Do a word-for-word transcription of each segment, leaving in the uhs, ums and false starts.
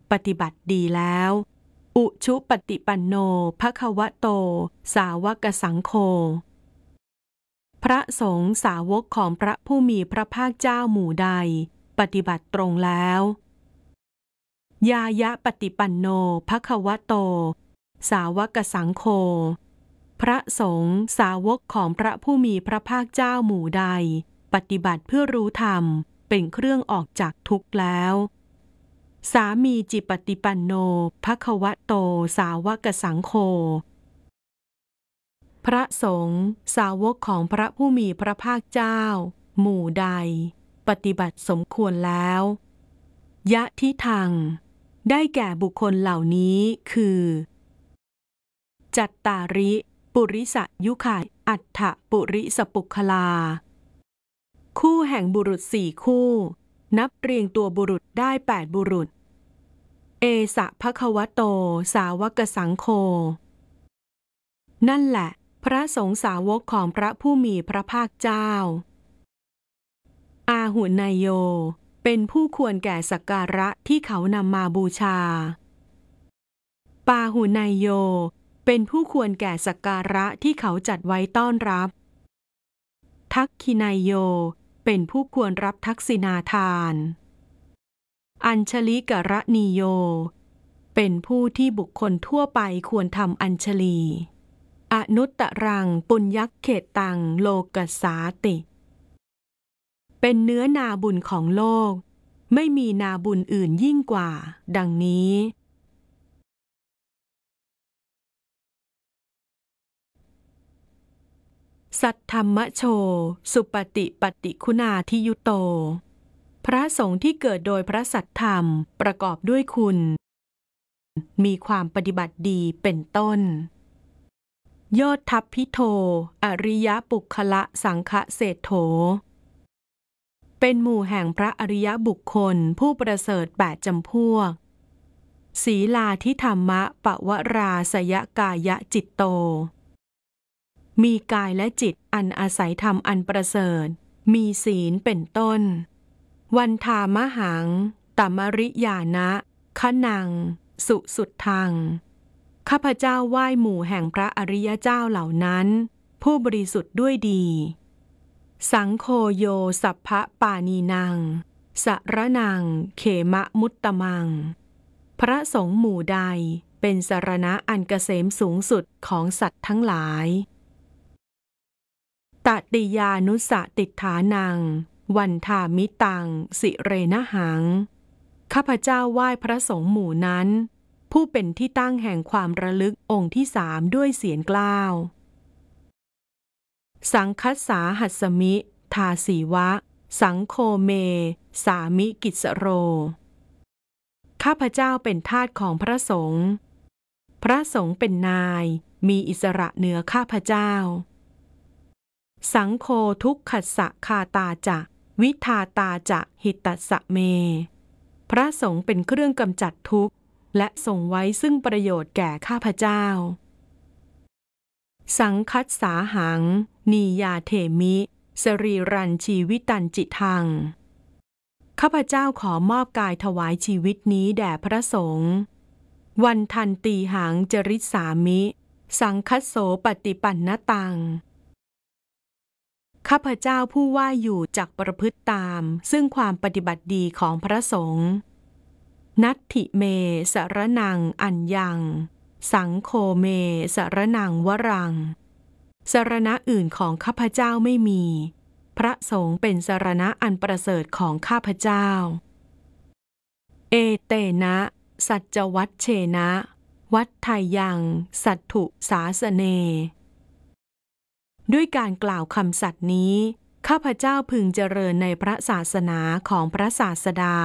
ปฏิบัติดีแล้วอุชุปฏิปันโนภควโตสาวกสังโฆพระสงฆ์สาวกของพระผู้มีพระภาคเจ้าหมู่ใดปฏิบัติตรงแล้วยายะปฏิปันโนภควโตสาวกสังโฆพระสงฆ์สาวกของพระผู้มีพระภาคเจ้าหมู่ใดปฏิบัติเพื่อรู้ธรรมเป็นเครื่องออกจากทุกข์แล้วสามีจิปฏิปันโนภควโตสาวกสังโฆพระสงฆ์สาวกของพระผู้มีพระภาคเจ้าหมู่ใดปฏิบัติสมควรแล้วยะทิทังได้แก่บุคคลเหล่านี้คือจัตตาริปุริสยุขะอัฏฐปุริสปุคคลาคู่แห่งบุรุษสี่คู่นับเรียงตัวบุรุษได้แปดบุรุษเอสะภควโตสาวกสังโฆนั่นแหละพระสงฆ์สาวกของพระผู้มีพระภาคเจ้าอาหุนายโยเป็นผู้ควรแก่สักการะที่เขานำมาบูชาปาหุนายโยเป็นผู้ควรแก่สักการะที่เขาจัดไว้ต้อนรับทักขินายโยเป็นผู้ควรรับทักษิณาทานอัญชลิกรณีโยเป็นผู้ที่บุคคลทั่วไปควรทำอัญชลีอนุตตรังปุญญักเขตตังโลกัสสาติเป็นเนื้อนาบุญของโลกไม่มีนาบุญอื่นยิ่งกว่าดังนี้สัทธัมมโชสุปฏิปัตติคุณาทิยุโตพระสงฆ์ที่เกิดโดยพระสัทธรรมประกอบด้วยคุณมีความปฏิบัติดีเป็นต้นโยทัพพิโทอริยปุคคละสังฆเศรษโธเป็นหมู่แห่งพระอริยบุคคลผู้ประเสริฐแปดจำพวกศีลาธิธรรมะปวราสยกายะจิตโตมีกายและจิตอันอาศัยธรรมอันประเสริฐมีศีลเป็นต้นวันทามหังตมริยานะขนังสุสุดทังข้าพเจ้าไหว้หมู่แห่งพระอริยเจ้าเหล่านั้นผู้บริสุทธิ์ด้วยดีสังโฆโยสัพพะปานีนังสรนังเขมะมุตตมังพระสงฆ์หมู่ใดเป็นสรณะอันเกษมสูงสุดของสัตว์ทั้งหลายตติยานุสติฐานังวันทามิตังสิเรนหังข้าพเจ้าไหว้พระสงฆ์หมู่นั้นผู้เป็นที่ตั้งแห่งความระลึกองค์ที่สามด้วยเสียงกล้าวสังคัสสาหัสมิทาสีวะสังโฆเมสามิกิสโรข้าพเจ้าเป็นทาสของพระสงฆ์พระสงฆ์เป็นนายมีอิสระเหนือข้าพเจ้าสังโฆทุกขัสสะคาตาจะวิทาตาจะหิตัสสะเมพระสงฆ์เป็นเครื่องกำจัดทุกข์และทรงไว้ซึ่งประโยชน์แก่ข้าพเจ้าสังคัสสาหังนียาเถมิสรีรันชีวิตันจิทังข้าพเจ้าขอมอบกายถวายชีวิตนี้แด่พระสงฆ์วันทันตีหังจริสามิสังคัสโสปฏิปันนตังข้าพเจ้าผู้ว่าอยู่จักประพฤติตามซึ่งความปฏิบัติดีของพระสงฆ์นัตถิเมสรนังอัญญังสังโฆเมสรนังวรังสรณะอื่นของข้าพเจ้าไม่มีพระสงฆ์เป็นสรณะอันประเสริฐของข้าพเจ้าเอเตนะสัจวัชเชนะวัฏไทยังสัตถุสาสเนด้วยการกล่าวคำสัตย์นี้ข้าพเจ้าพึงเจริญในพระศาสนาของพระศาสดา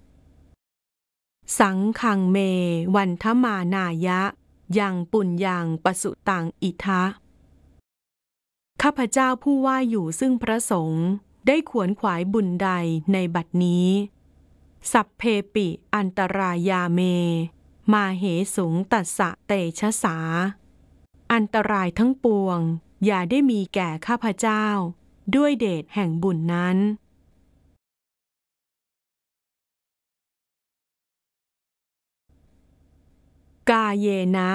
สังฆังเมวันทมานายะยังปุญญังปสุตังอิทะข้าพเจ้าผู้ว่าอยู่ซึ่งพระสงฆ์ได้ขวนขวายบุญใดในบัดนี้สัพเพปิอันตรายาเมมาเหสุงตัสสะเตชะสาอันตรายทั้งปวงอย่าได้มีแก่ข้าพเจ้าด้วยเดชแห่งบุญนั้นกาเยนะ